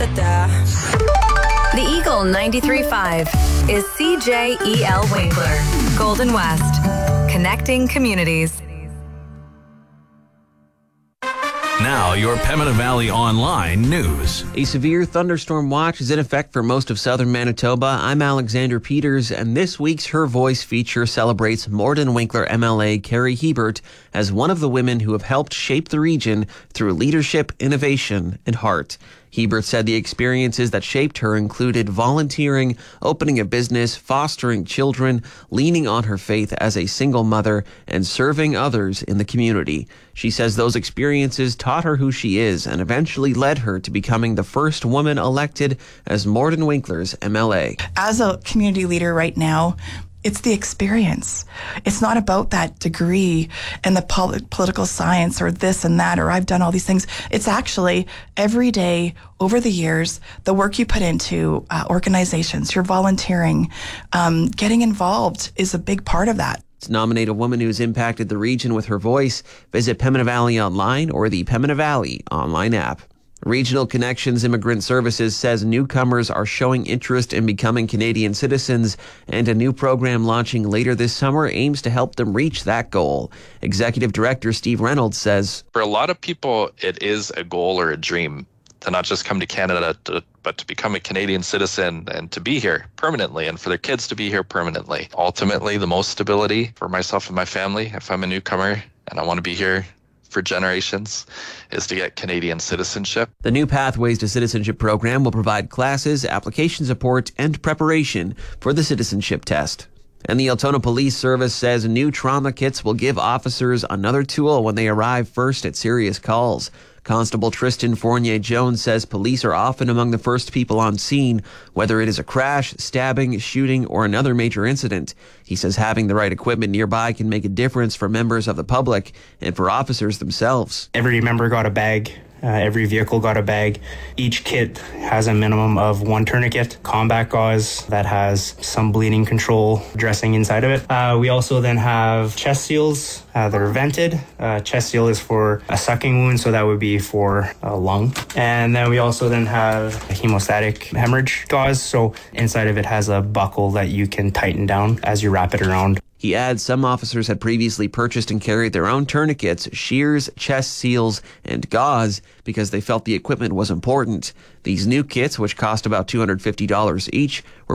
The Eagle 93.5 is CJEL Winkler, Golden West, connecting communities. Now, your Pembina Valley Online news. A severe thunderstorm watch is in effect for most of southern Manitoba. I'm Alexander Peters, and this week's Her Voice feature celebrates Morden Winkler MLA Carrie Hebert as one of the women who have helped shape the region through leadership, innovation, and heart. Hebert said the experiences that shaped her included volunteering, opening a business, fostering children, leaning on her faith as a single mother, and serving others in the community. She says those experiences taught her who she is and eventually led her to becoming the first woman elected as Morden Winkler's MLA. As a community leader right now, it's the experience. It's not about that degree and the political science or this and that, or I've done all these things. It's actually every day over the years, the work you put into organizations, your volunteering, getting involved is a big part of that. To nominate a woman who's impacted the region with her voice, visit Pembina Valley Online or the Pembina Valley online app. Regional Connections Immigrant Services says newcomers are showing interest in becoming Canadian citizens, and a new program launching later this summer aims to help them reach that goal. Executive Director Steve Reynolds says, for a lot of people, it is a goal or a dream to not just come to Canada, but to become a Canadian citizen and to be here permanently, and for their kids to be here permanently. Ultimately, the most stability for myself and my family, if I'm a newcomer and I want to be here for generations, is to get Canadian citizenship. The new Pathways to Citizenship program will provide classes, application support, and preparation for the citizenship test. And the Altona Police Service says new trauma kits will give officers another tool when they arrive first at serious calls. Constable Tristan Fournier-Jones says police are often among the first people on scene, whether it is a crash, stabbing, shooting, or another major incident. He says having the right equipment nearby can make a difference for members of the public and for officers themselves. Every member got a bag. Every vehicle got a bag. Each kit has a minimum of one tourniquet, combat gauze that has some bleeding control dressing inside of it. We also then have chest seals that are vented. Chest seal is for a sucking wound, so that would be for a lung. And then we also then have hemostatic hemorrhage gauze. So inside of it has a buckle that you can tighten down as you wrap it around. He adds some officers had previously purchased and carried their own tourniquets, shears, chest seals, and gauze because they felt the equipment was important. These new kits, which cost about $250 each, were